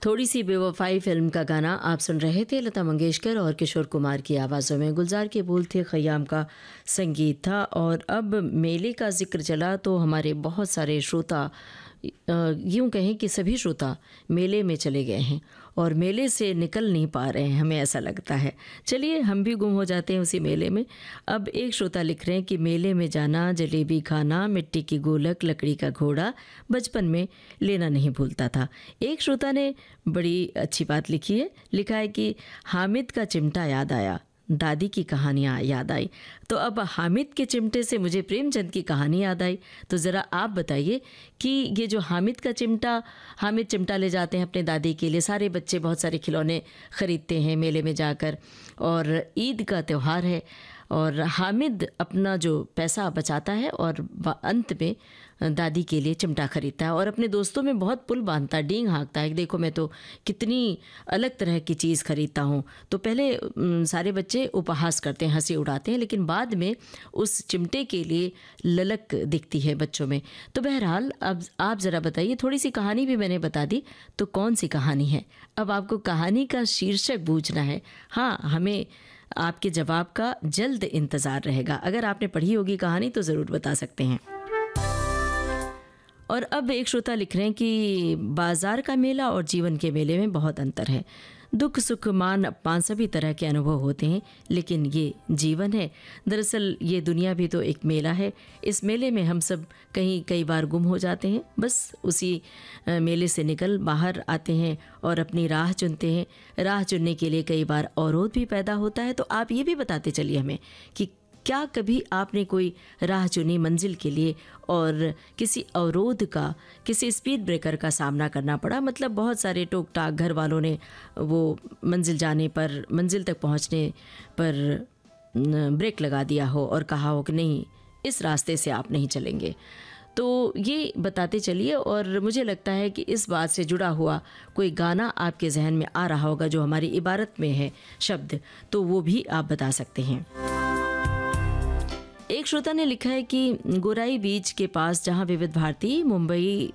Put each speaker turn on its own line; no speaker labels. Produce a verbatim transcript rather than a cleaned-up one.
थोड़ी सी बेवफाई फिल्म का गाना आप सुन रहे थे। लता मंगेशकर और किशोर कुमार की आवाज़ों में। गुलजार के बोल थे, खयाम का संगीत था। और अब मेले का जिक्र चला तो हमारे बहुत सारे श्रोता, यूँ कहें कि सभी श्रोता मेले में चले गए हैं और मेले से निकल नहीं पा रहे हैं, हमें ऐसा लगता है। चलिए हम भी गुम हो जाते हैं उसी मेले में। अब एक श्रोता लिख रहे हैं कि मेले में जाना, जलेबी खाना, मिट्टी की गोलक, लकड़ी का घोड़ा बचपन में लेना नहीं भूलता था। एक श्रोता ने बड़ी अच्छी बात लिखी है, लिखा है कि हामिद का चिमटा याद आया, दादी की कहानियाँ याद आई। तो अब हामिद के चिमटे से मुझे प्रेमचंद की कहानी याद आई। तो ज़रा आप बताइए कि ये जो हामिद का चिमटा, हामिद चिमटा ले जाते हैं अपने दादी के लिए, सारे बच्चे बहुत सारे खिलौने ख़रीदते हैं मेले में जाकर, और ईद का त्यौहार है और हामिद अपना जो पैसा बचाता है और अंत में दादी के लिए चिमटा खरीदता है और अपने दोस्तों में बहुत पुल बांधता है, डींग हाँकता है, देखो मैं तो कितनी अलग तरह की चीज़ खरीदता हूँ। तो पहले सारे बच्चे उपहास करते हैं, हंसी उड़ाते हैं, लेकिन बाद में उस चिमटे के लिए ललक दिखती है बच्चों में। तो बहरहाल अब आप ज़रा बताइए, थोड़ी सी कहानी भी मैंने बता दी, तो कौन सी कहानी है? अब आपको कहानी का शीर्षक पूछना है। हाँ, हमें आपके जवाब का जल्द इंतज़ार रहेगा। अगर आपने पढ़ी होगी कहानी तो ज़रूर बता सकते हैं। और अब एक श्रोता लिख रहे हैं कि बाज़ार का मेला और जीवन के मेले में बहुत अंतर है। दुख सुख मान अपमान सभी तरह के अनुभव होते हैं, लेकिन ये जीवन है। दरअसल ये दुनिया भी तो एक मेला है। इस मेले में हम सब कहीं कई बार गुम हो जाते हैं, बस उसी मेले से निकल बाहर आते हैं और अपनी राह चुनते हैं। राह चुनने के लिए कई बार अवरोध भी पैदा होता है। तो आप ये भी बताते चलिए हमें कि क्या कभी आपने कोई राह चुनी मंजिल के लिए और किसी अवरोध का, किसी स्पीड ब्रेकर का सामना करना पड़ा? मतलब बहुत सारे टोक टाक घर वालों ने वो मंजिल जाने पर, मंजिल तक पहुंचने पर ब्रेक लगा दिया हो और कहा हो कि नहीं, इस रास्ते से आप नहीं चलेंगे। तो ये बताते चलिए। और मुझे लगता है कि इस बात से जुड़ा हुआ कोई गाना आपके जहन में आ रहा होगा जो हमारी इबारत में है शब्द, तो वो भी आप बता सकते हैं। एक श्रोता ने लिखा है कि गोराई बीच के पास, जहां विविध भारती मुंबई